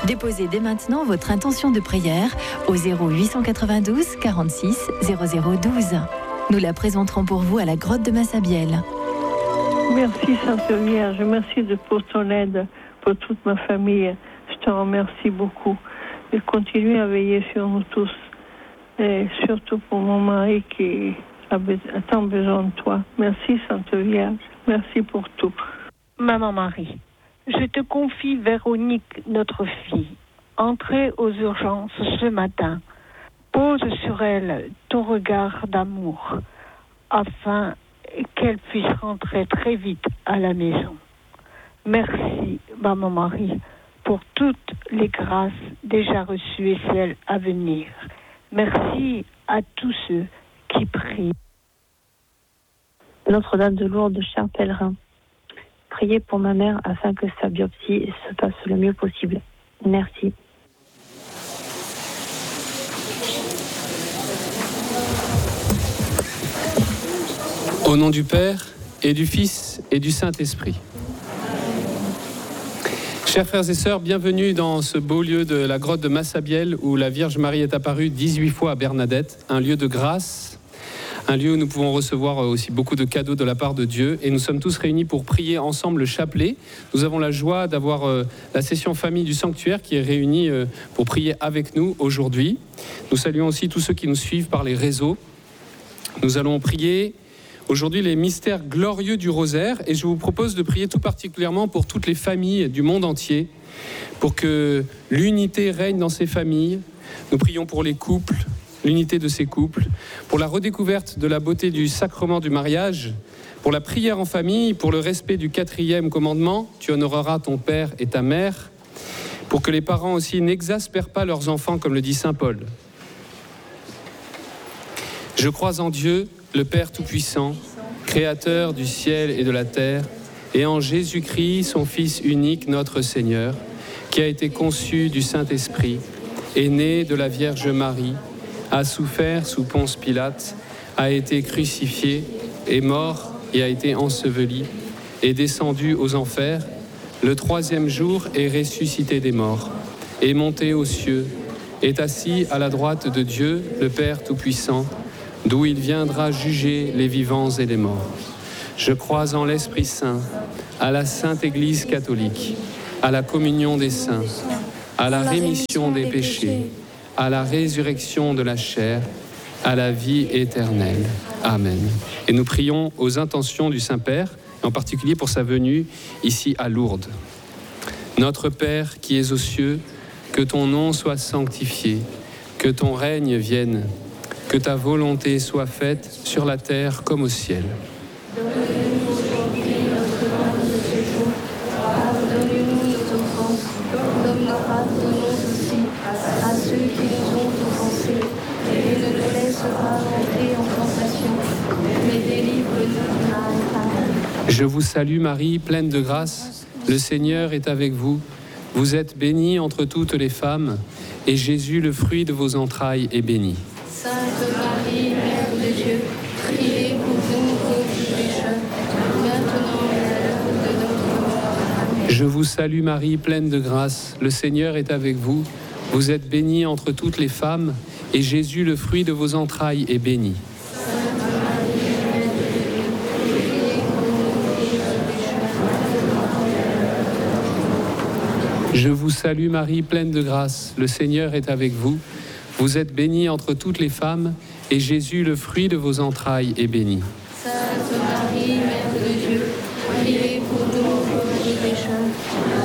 Déposez dès maintenant votre intention de prière au 0892 46 0012. Nous la présenterons pour vous à la grotte de Massabielle. Merci Sainte Vierge, merci pour ton aide, pour toute ma famille. Je te remercie beaucoup. Et continue à veiller sur nous tous. Et surtout pour mon mari qui a tant besoin de toi. Merci Sainte Vierge, merci pour tout. Maman Marie, je te confie Véronique, notre fille, entrée aux urgences ce matin. Pose sur elle ton regard d'amour, afin qu'elle puisse rentrer très vite à la maison. Merci, Maman Marie, pour toutes les grâces déjà reçues et celles à venir. Merci à tous ceux qui prient. Notre-Dame de Lourdes, cher pèlerin, priez pour ma mère afin que sa biopsie se passe le mieux possible. Merci. Au nom du Père, et du Fils, et du Saint-Esprit. Chers frères et sœurs, bienvenue dans ce beau lieu de la grotte de Massabielle où la Vierge Marie est apparue 18 fois à Bernadette, un lieu de grâce, un lieu où nous pouvons recevoir aussi beaucoup de cadeaux de la part de Dieu. Et nous sommes tous réunis pour prier ensemble le chapelet. Nous avons la joie d'avoir la session famille du sanctuaire qui est réunie pour prier avec nous aujourd'hui. Nous saluons aussi tous ceux qui nous suivent par les réseaux. Nous allons prier aujourd'hui les mystères glorieux du rosaire et je vous propose de prier tout particulièrement pour toutes les familles du monde entier, pour que l'unité règne dans ces familles. Nous prions pour les couples, l'unité de ces couples, pour la redécouverte de la beauté du sacrement du mariage, pour la prière en famille, pour le respect du 4e commandement, tu honoreras ton père et ta mère, pour que les parents aussi n'exaspèrent pas leurs enfants comme le dit saint Paul. Je crois en Dieu, le Père Tout-Puissant, Créateur du ciel et de la terre, et en Jésus-Christ, son Fils unique, notre Seigneur, qui a été conçu du Saint-Esprit, est né de la Vierge Marie, a souffert sous Ponce Pilate, a été crucifié, est mort et a été enseveli, est descendu aux enfers, le 3e jour est ressuscité des morts, est monté aux cieux, est assis à la droite de Dieu, le Père Tout-Puissant, d'où il viendra juger les vivants et les morts. Je crois en l'Esprit Saint, à la Sainte Église catholique, à la communion des saints, à la rémission des péchés, à la résurrection de la chair, à la vie éternelle. Amen. Et nous prions aux intentions du Saint-Père, en particulier pour sa venue ici à Lourdes. Notre Père qui es aux cieux, que ton nom soit sanctifié, que ton règne vienne, que ta volonté soit faite sur la terre comme au ciel. Donne-nous aujourd'hui notre pain de ce jour. Pardonne-nous nos offenses, comme nous pardonnons aussi à ceux qui nous ont offensés. Et ne nous laisse pas entrer en tentation, mais délivre-nous du mal. Amen. Je vous salue Marie, pleine de grâce. Le Seigneur est avec vous. Vous êtes bénie entre toutes les femmes, et Jésus, le fruit de vos entrailles, est béni. Sainte Marie, Mère de Dieu, priez pour nous pauvres pécheurs, maintenant et à l'heure de notre mort. Amen. Je vous salue Marie, pleine de grâce. Le Seigneur est avec vous. Vous êtes bénie entre toutes les femmes, et Jésus, le fruit de vos entrailles, est béni. Sainte Marie, Mère de Dieu, priez pour nous pauvres pécheurs, maintenant et à l'heure de notre mort. Je vous salue Marie, pleine de grâce. Le Seigneur est avec vous. Vous êtes bénie entre toutes les femmes, et Jésus, le fruit de vos entrailles, est béni. Sainte Marie, Mère de Dieu, priez pour nous pauvres pécheurs,